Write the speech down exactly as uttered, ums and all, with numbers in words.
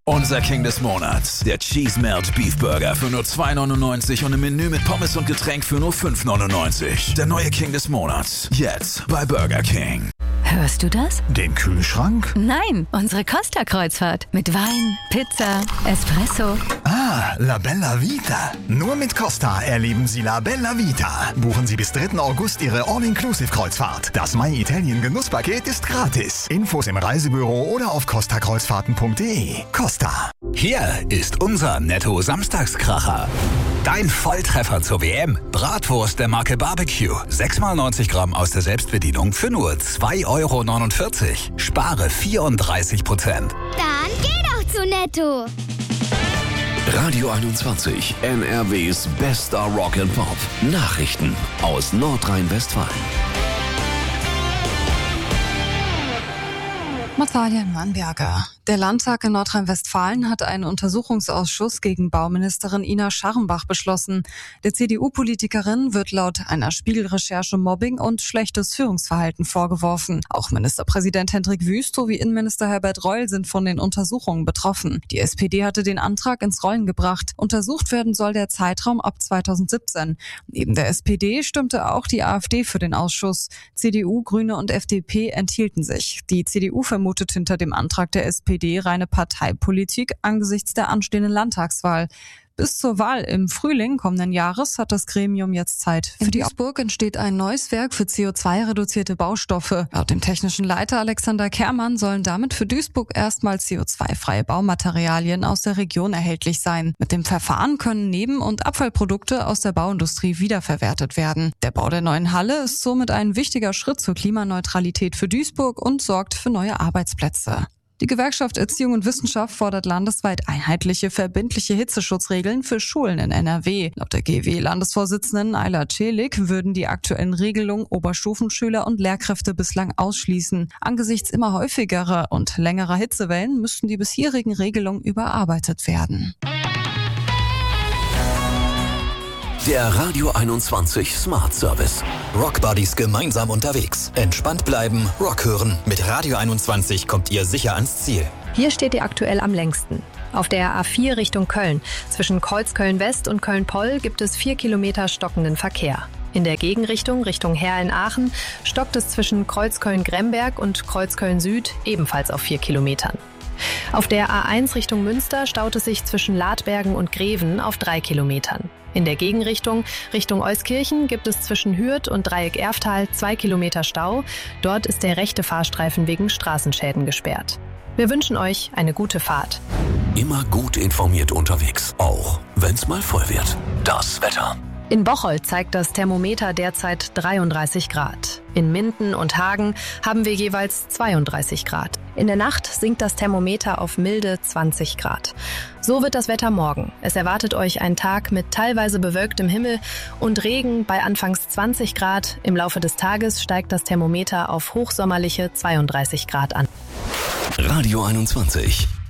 Unser King des Monats. Der Cheese Melt Beef Burger für nur zwei neunundneunzig und im Menü mit Pommes und Getränk für nur fünf neunundneunzig. Der neue King des Monats. Jetzt bei Burger King. Hörst du das? Den Kühlschrank? Nein, unsere Costa-Kreuzfahrt. Mit Wein, Pizza, Espresso. Ah, La Bella Vita. Nur mit Costa erleben Sie La Bella Vita. Buchen Sie bis dritten August Ihre All-Inclusive-Kreuzfahrt. Das My Italien Genusspaket ist gratis. Infos im Reisebüro oder auf costa kreuzfahrten punkt de. Costa. Hier ist unser Netto-Samstagskracher. Dein Volltreffer zur W M. Bratwurst der Marke Barbecue. sechs mal neunzig Gramm aus der Selbstbedienung für nur zwei Euro neunundvierzig. Spare vierunddreißig Prozent. Dann geh doch zu Netto. Radio einundzwanzig, N R Ws bester Rock and Pop. Nachrichten aus Nordrhein-Westfalen. Natalia Mannberger. Der Landtag in Nordrhein-Westfalen hat einen Untersuchungsausschuss gegen Bauministerin Ina Scharrenbach beschlossen. Der C D U-Politikerin wird laut einer Spiegelrecherche Mobbing und schlechtes Führungsverhalten vorgeworfen. Auch Ministerpräsident Hendrik Wüst sowie Innenminister Herbert Reul sind von den Untersuchungen betroffen. Die S P D hatte den Antrag ins Rollen gebracht. Untersucht werden soll der Zeitraum ab zweitausendsiebzehn. Neben der S P D stimmte auch die AfD für den Ausschuss. C D U, Grüne und F D P enthielten sich. Die C D U vermutet hinter dem Antrag der S P D reine Parteipolitik angesichts der anstehenden Landtagswahl. Bis zur Wahl im Frühling kommenden Jahres hat das Gremium jetzt Zeit. Für Duisburg entsteht ein neues Werk für C O zwei reduzierte Baustoffe. Laut dem technischen Leiter Alexander Kermann sollen damit für Duisburg erstmal C O zwei freie Baumaterialien aus der Region erhältlich sein. Mit dem Verfahren können Neben- und Abfallprodukte aus der Bauindustrie wiederverwertet werden. Der Bau der neuen Halle ist somit ein wichtiger Schritt zur Klimaneutralität für Duisburg und sorgt für neue Arbeitsplätze. Die Gewerkschaft Erziehung und Wissenschaft fordert landesweit einheitliche, verbindliche Hitzeschutzregeln für Schulen in N R W. Laut der G E W-Landesvorsitzenden Ayla Celik würden die aktuellen Regelungen Oberstufenschüler und Lehrkräfte bislang ausschließen. Angesichts immer häufigerer und längerer Hitzewellen müssten die bisherigen Regelungen überarbeitet werden. Der Radio einundzwanzig Smart Service. Rock Buddies gemeinsam unterwegs. Entspannt bleiben, Rock hören. Mit Radio einundzwanzig kommt ihr sicher ans Ziel. Hier steht ihr aktuell am längsten. Auf der A vier Richtung Köln. Zwischen Kreuzköln-West und Köln-Poll gibt es vier Kilometer stockenden Verkehr. In der Gegenrichtung, Richtung Heerlen-Aachen, stockt es zwischen Kreuzköln-Gremberg und Kreuzköln-Süd ebenfalls auf vier Kilometern. Auf der A eins Richtung Münster staut es sich zwischen Ladbergen und Greven auf drei Kilometern. In der Gegenrichtung, Richtung Euskirchen, gibt es zwischen Hürth und Dreieck-Erftal zwei Kilometer Stau. Dort ist der rechte Fahrstreifen wegen Straßenschäden gesperrt. Wir wünschen euch eine gute Fahrt. Immer gut informiert unterwegs, auch wenn's mal voll wird. Das Wetter. In Bocholt zeigt das Thermometer derzeit dreiunddreißig Grad. In Minden und Hagen haben wir jeweils zweiunddreißig Grad. In der Nacht sinkt das Thermometer auf milde zwanzig Grad. So wird das Wetter morgen. Es erwartet euch ein Tag mit teilweise bewölktem Himmel und Regen bei anfangs zwanzig Grad. Im Laufe des Tages steigt das Thermometer auf hochsommerliche zweiunddreißig Grad an. Radio einundzwanzig.